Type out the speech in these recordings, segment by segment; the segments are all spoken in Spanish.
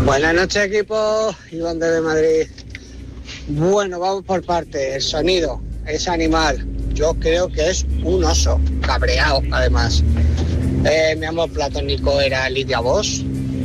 Buenas noches, equipo. Iván de Madrid. Bueno, vamos por partes. El sonido, ese animal, yo creo que es un oso, cabreado además. Mi amor platónico era Lidia Bosch.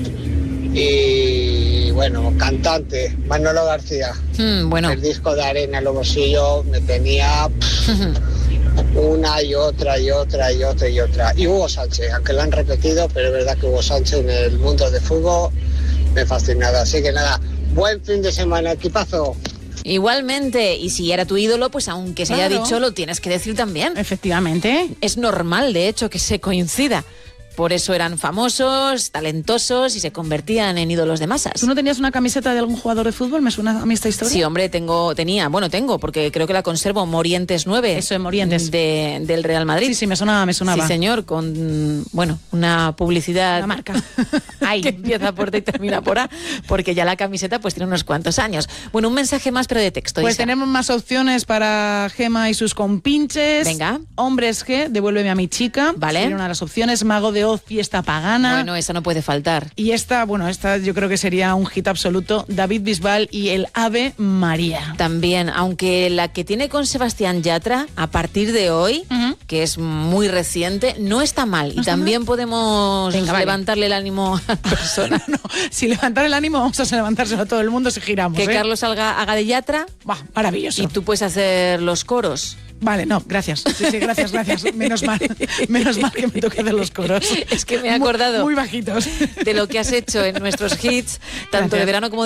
Y bueno, cantante, Manolo García. Bueno. El disco de Arena en los bolsillos me tenía una y otra. Y Hugo Sánchez, aunque lo han repetido, pero es verdad que Hugo Sánchez en el mundo de fútbol me fascinaba. Así que nada, buen fin de semana, equipazo. Igualmente, y si era tu ídolo, pues aunque se haya dicho, lo tienes que decir también. Efectivamente. Es normal, de hecho, que se coincida. Por eso eran famosos, talentosos y se convertían en ídolos de masas. ¿Tú no tenías una camiseta de algún jugador de fútbol? ¿Me suena a mí esta historia? Sí, hombre, tengo, porque creo que la conservo, Morientes 9. Eso, en Morientes. Del Real Madrid. Sí, me sonaba. Sí, señor, con, una publicidad... La marca. Ahí. Que empieza por D y termina por A, porque ya la camiseta pues tiene unos cuantos años. Bueno, un mensaje más, pero de texto. Pues Isa. tenemos más opciones para Gema y sus compinches. Venga. Hombres G, devuélveme a mi chica. Vale. Sería una de las opciones. Mago de Oz, fiesta pagana. Bueno, esa no puede faltar. Y esta yo creo que sería un hit absoluto. David Bisbal y el Ave María. También, aunque la que tiene con Sebastián Yatra, a partir de hoy, que es muy reciente, no está mal. Y también podemos levantarle el ánimo a la persona. No, si levantar el ánimo, vamos a levantárselo a todo el mundo si giramos. Que Carlos haga de Yatra. Maravilloso. Y tú puedes hacer los coros. Vale, no, gracias. Sí, gracias. Menos mal que me toque hacer los coros. Es que me he acordado muy bajitos de lo que has hecho en nuestros hits, tanto de verano como de